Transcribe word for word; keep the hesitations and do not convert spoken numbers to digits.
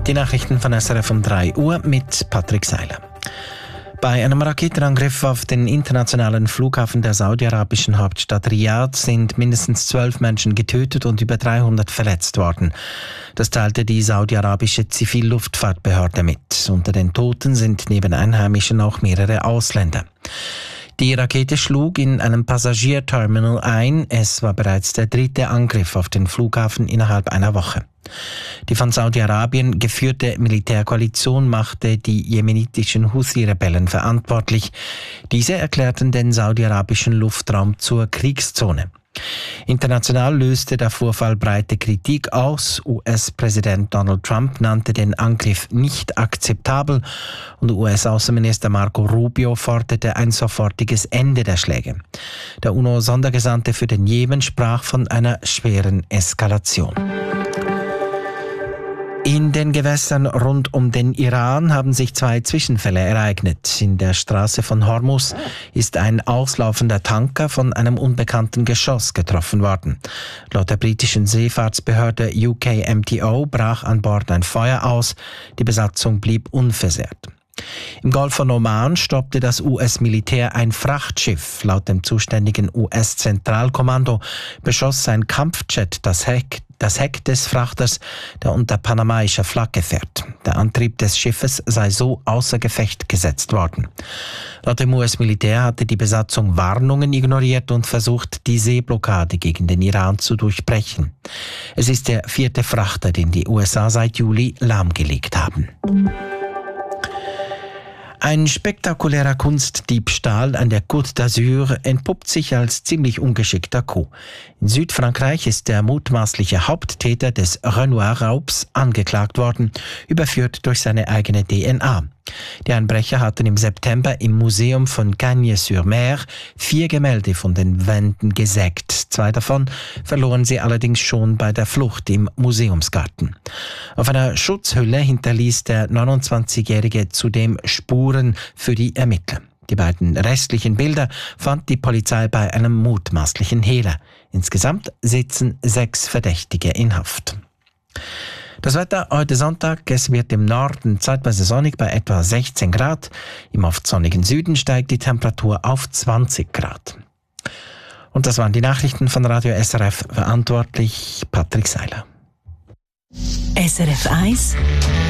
Die Nachrichten von S R F um drei Uhr mit Patrick Seiler. Bei einem Raketenangriff auf den internationalen Flughafen der saudi-arabischen Hauptstadt Riyadh sind mindestens zwölf Menschen getötet und über dreihundert verletzt worden. Das teilte die saudi-arabische Zivilluftfahrtbehörde mit. Unter den Toten sind neben Einheimischen auch mehrere Ausländer. Die Rakete schlug in einem Passagierterminal ein. Es war bereits der dritte Angriff auf den Flughafen innerhalb einer Woche. Die von Saudi-Arabien geführte Militärkoalition machte die jemenitischen Houthi-Rebellen verantwortlich. Diese erklärten den saudi-arabischen Luftraum zur Kriegszone. International löste der Vorfall breite Kritik aus. U S-Präsident Donald Trump nannte den Angriff nicht akzeptabel und U S-Außenminister Marco Rubio forderte ein sofortiges Ende der Schläge. Der UNO-Sondergesandte für den Jemen sprach von einer schweren Eskalation. In den Gewässern rund um den Iran haben sich zwei Zwischenfälle ereignet. In der Straße von Hormuz ist ein auslaufender Tanker von einem unbekannten Geschoss getroffen worden. Laut der britischen Seefahrtsbehörde U K M T O brach an Bord ein Feuer aus. Die Besatzung blieb unversehrt. Im Golf von Oman stoppte das U S-Militär ein Frachtschiff. Laut dem zuständigen U S-Zentralkommando beschoss ein Kampfjet das Heck Das Heck des Frachters, der unter panamaischer Flagge fährt. Der Antrieb des Schiffes sei so außer Gefecht gesetzt worden. Laut dem U S-Militär hatte die Besatzung Warnungen ignoriert und versucht, die Seeblockade gegen den Iran zu durchbrechen. Es ist der vierte Frachter, den die U S A seit Juli lahmgelegt haben. Ein spektakulärer Kunstdiebstahl an der Côte d'Azur entpuppt sich als ziemlich ungeschickter Coup. In Südfrankreich ist der mutmaßliche Haupttäter des Renoir-Raubs angeklagt worden, überführt durch seine eigene D N A. Die Einbrecher hatten im September im Museum von Cagnes-sur-Mer vier Gemälde von den Wänden gesägt. Zwei davon verloren sie allerdings schon bei der Flucht im Museumsgarten. Auf einer Schutzhülle hinterließ der neunundzwanzigjährige zudem Spuren für die Ermittler. Die beiden restlichen Bilder fand die Polizei bei einem mutmaßlichen Hehler. Insgesamt sitzen sechs Verdächtige in Haft. Das Wetter heute Sonntag, es wird im Norden zeitweise sonnig bei etwa sechzehn Grad. Im oft sonnigen Süden steigt die Temperatur auf zwanzig Grad. Und das waren die Nachrichten von Radio S R F, verantwortlich Patrick Seiler. S R F eins